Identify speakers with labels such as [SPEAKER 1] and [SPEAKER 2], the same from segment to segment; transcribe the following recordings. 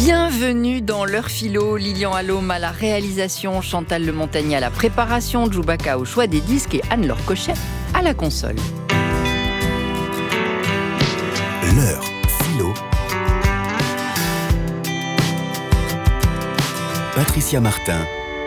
[SPEAKER 1] Bienvenue dans l'heure philo. Lilian Allôme à la réalisation, Chantal Le Montagnier à la préparation, Djoubaka au choix des disques et Anne-Laure Cochet à la console.
[SPEAKER 2] L'heure philo. Patricia Martin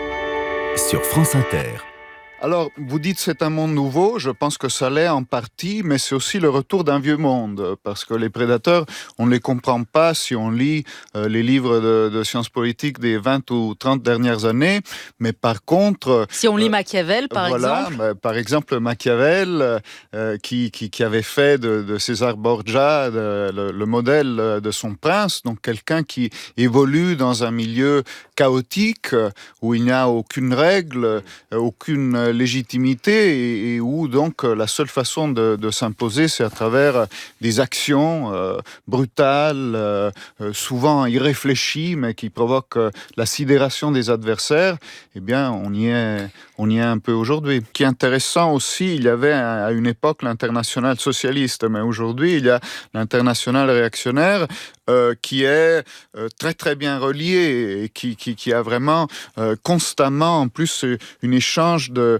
[SPEAKER 2] sur France Inter.
[SPEAKER 3] Alors, vous dites c'est un monde nouveau, je pense que ça l'est en partie, mais c'est aussi le retour d'un vieux monde, parce que les prédateurs, on ne les comprend pas si on lit les livres de sciences politiques des 20 ou 30 dernières années, mais par contre...
[SPEAKER 1] Si on lit Machiavel, par exemple.
[SPEAKER 3] Par exemple, Machiavel, qui avait fait de César Borgia le modèle de son prince, donc quelqu'un qui évolue dans un milieu chaotique, où il n'y a aucune règle, aucune légitimité et où donc la seule façon de s'imposer, c'est à travers des actions brutales, souvent irréfléchies, mais qui provoquent la sidération des adversaires. Eh bien, on y est un peu aujourd'hui. Ce qui est intéressant aussi, il y avait à une époque l'internationale socialiste, mais aujourd'hui, il y a l'internationale réactionnaire qui est très très bien relié et qui a vraiment constamment en plus un échange de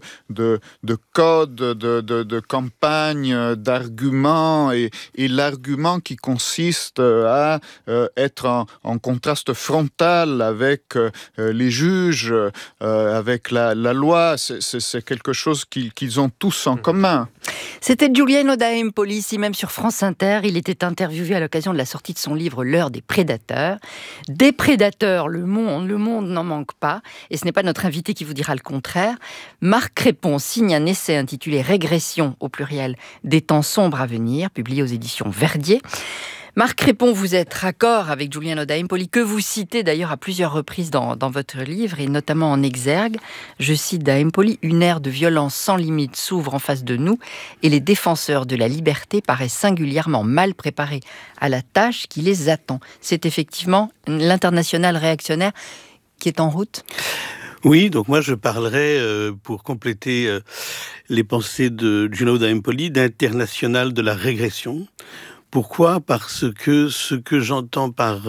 [SPEAKER 3] codes, de campagnes, d'arguments et l'argument qui consiste à être en contraste frontal avec les juges, avec la loi, c'est quelque chose qu'ils ont tous en commun.
[SPEAKER 1] C'était Giuliano da Empoli, ici même sur France Inter. Il était interviewé à l'occasion de la sortie de son livre L'heure des prédateurs. Des prédateurs, le monde n'en manque pas. Et ce n'est pas notre invité qui vous dira le contraire. Marc Crépon signe un essai intitulé Régression, au pluriel, des temps sombres à venir, publié aux éditions Verdier. Marc Crépon, vous êtes raccord avec Giuliano da Empoli, que vous citez d'ailleurs à plusieurs reprises dans votre livre, et notamment en exergue. Je cite da Empoli, « Une ère de violence sans limite s'ouvre en face de nous, et les défenseurs de la liberté paraissent singulièrement mal préparés à la tâche qui les attend. » C'est effectivement l'internationale réactionnaire qui est en route ?
[SPEAKER 4] Oui, donc moi je parlerai, pour compléter les pensées de Giuliano da Empoli, d'internationale de la régression. Pourquoi ? Parce que ce que j'entends par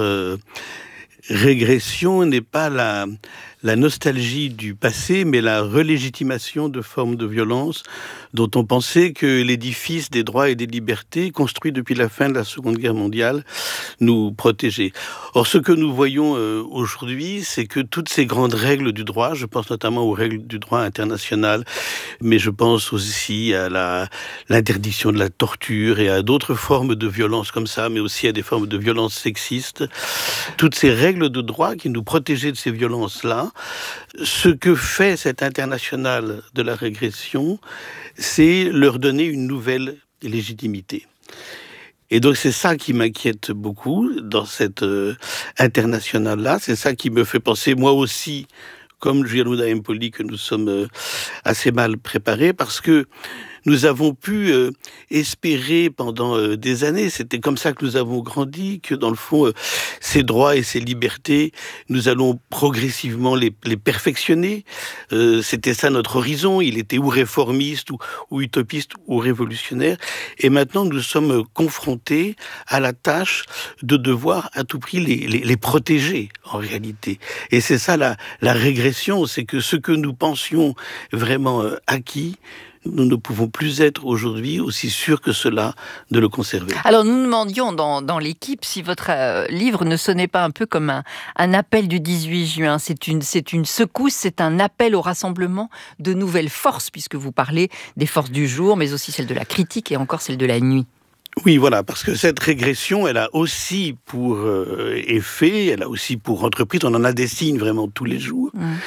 [SPEAKER 4] régression n'est pas la nostalgie du passé, mais la relégitimation de formes de violence dont on pensait que l'édifice des droits et des libertés, construit depuis la fin de la Seconde Guerre mondiale, nous protégeait. Or, ce que nous voyons aujourd'hui, c'est que toutes ces grandes règles du droit, je pense notamment aux règles du droit international, mais je pense aussi à l'interdiction de la torture et à d'autres formes de violence comme ça, mais aussi à des formes de violence sexistes. Toutes ces règles de droit qui nous protégeaient de ces violences-là, ce que fait cette internationale de la régression, c'est leur donner une nouvelle légitimité. Et donc c'est ça qui m'inquiète beaucoup dans cette internationale-là, c'est ça qui me fait penser, moi aussi, comme Giuliano da Empoli, que nous sommes assez mal préparés, parce que nous avons pu espérer pendant des années, c'était comme ça que nous avons grandi, que dans le fond, ces droits et ces libertés, nous allons progressivement les perfectionner. C'était ça notre horizon, il était ou réformiste, ou utopiste, ou révolutionnaire. Et maintenant, nous sommes confrontés à la tâche de devoir à tout prix les protéger, en réalité. Et c'est ça la régression, c'est que ce que nous pensions vraiment acquis, nous ne pouvons plus être aujourd'hui aussi sûrs que cela de le conserver.
[SPEAKER 1] Alors nous demandions dans l'équipe si votre livre ne sonnait pas un peu comme un appel du 18 juin. C'est une secousse, c'est un appel au rassemblement de nouvelles forces, puisque vous parlez des forces du jour, mais aussi celles de la critique et encore celles de la nuit.
[SPEAKER 4] Oui, voilà, parce que cette régression, elle a aussi pour effet, elle a aussi pour entreprise, on en a des signes vraiment tous les jours,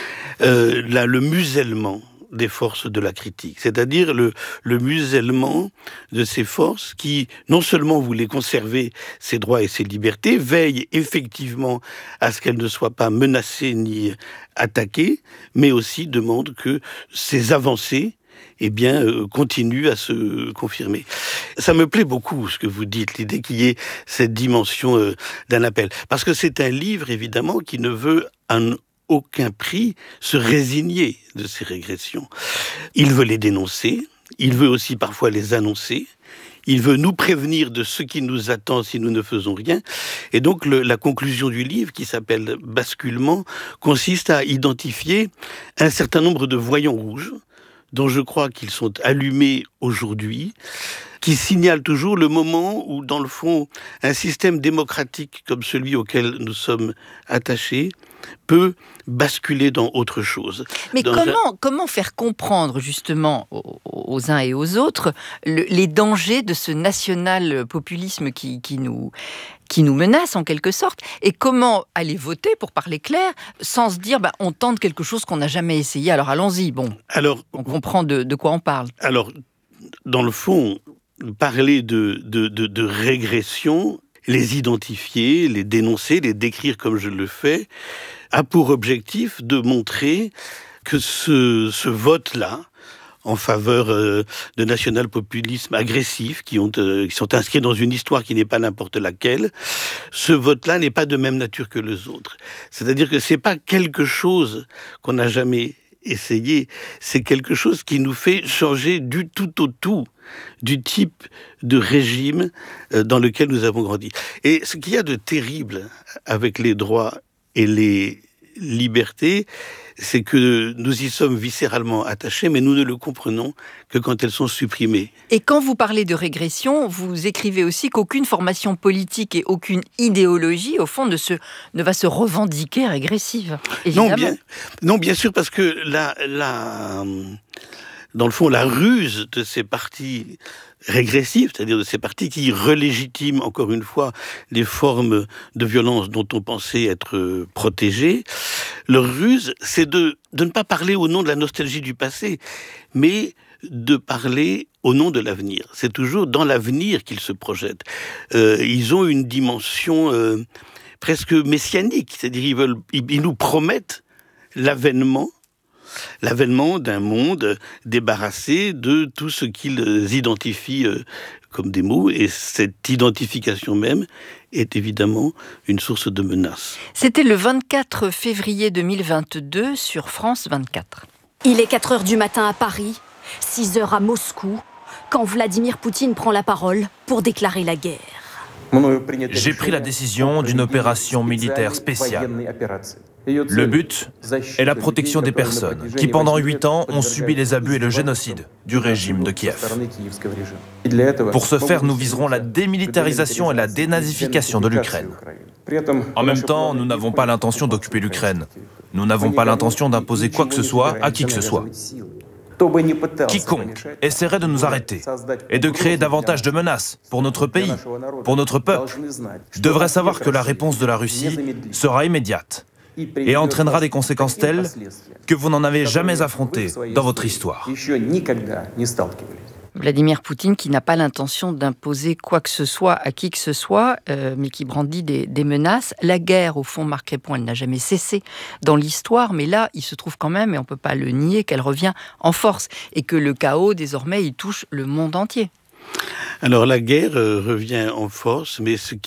[SPEAKER 4] le musellement des forces de la critique, c'est-à-dire le musellement de ces forces qui, non seulement voulaient conserver ses droits et ses libertés, veillent effectivement à ce qu'elles ne soient pas menacées ni attaquées, mais aussi demandent que ces avancées continuent à se confirmer. Ça me plaît beaucoup ce que vous dites, l'idée qu'il y ait cette dimension d'un appel. Parce que c'est un livre, évidemment, qui ne veut aucun prix se résigner de ces régressions. Il veut les dénoncer, il veut aussi parfois les annoncer, Il veut nous prévenir de ce qui nous attend si nous ne faisons rien. Et donc, la conclusion du livre, qui s'appelle « Basculement », consiste à identifier un certain nombre de voyants rouges, dont je crois qu'ils sont allumés aujourd'hui, qui signalent toujours le moment où, dans le fond, un système démocratique comme celui auquel nous sommes attachés peut basculer dans autre chose.
[SPEAKER 1] Mais comment faire comprendre justement aux uns et aux autres les dangers de ce national-populisme qui nous menace en quelque sorte, et comment aller voter, pour parler clair, sans se dire on tente quelque chose qu'on n'a jamais essayé, alors allons-y, on comprend de quoi on parle.
[SPEAKER 4] Alors, dans le fond, parler de régression, les identifier, les dénoncer, les décrire comme je le fais, a pour objectif de montrer que ce vote-là, en faveur de national-populisme agressif, qui sont inscrits dans une histoire qui n'est pas n'importe laquelle, ce vote-là n'est pas de même nature que les autres. C'est-à-dire que c'est pas quelque chose qu'on n'a jamais essayé, c'est quelque chose qui nous fait changer du tout au tout du type de régime dans lequel nous avons grandi. Et ce qu'il y a de terrible avec les droits et les libertés, c'est que nous y sommes viscéralement attachés, mais nous ne le comprenons que quand elles sont supprimées.
[SPEAKER 1] Et quand vous parlez de régression, vous écrivez aussi qu'aucune formation politique et aucune idéologie, au fond, ne va se revendiquer régressive, évidemment.
[SPEAKER 4] Non, bien sûr, parce que dans le fond, la ruse de ces partis régressifs, c'est-à-dire de ces partis qui relégitiment, encore une fois, les formes de violence dont on pensait être protégés, leur ruse, c'est de ne pas parler au nom de la nostalgie du passé, mais de parler au nom de l'avenir. C'est toujours dans l'avenir qu'ils se projettent. Ils ont une dimension presque messianique, c'est-à-dire ils nous promettent l'avènement d'un monde débarrassé de tout ce qu'ils identifient comme des maux, et cette identification même est évidemment une source de menace.
[SPEAKER 1] C'était le 24 février 2022 sur France 24.
[SPEAKER 5] Il est 4h du matin à Paris, 6h à Moscou, quand Vladimir Poutine prend la parole pour déclarer la guerre.
[SPEAKER 6] J'ai pris la décision d'une opération militaire spéciale. Le but est la protection des personnes qui, pendant 8 ans, ont subi les abus et le génocide du régime de Kiev. Pour ce faire, nous viserons la démilitarisation et la dénazification de l'Ukraine. En même temps, nous n'avons pas l'intention d'occuper l'Ukraine. Nous n'avons pas l'intention d'imposer quoi que ce soit à qui que ce soit. Quiconque essaierait de nous arrêter et de créer davantage de menaces pour notre pays, pour notre peuple, devrait savoir que la réponse de la Russie sera immédiate et entraînera des conséquences telles que vous n'en avez jamais affrontées dans votre histoire.
[SPEAKER 1] Vladimir Poutine qui n'a pas l'intention d'imposer quoi que ce soit à qui que ce soit, mais qui brandit des menaces. La guerre, au fond, Marc Répond, elle n'a jamais cessé dans l'histoire, mais là, il se trouve quand même, et on ne peut pas le nier, qu'elle revient en force, et que le chaos, désormais, il touche le monde entier.
[SPEAKER 4] Alors la guerre revient en force, mais ce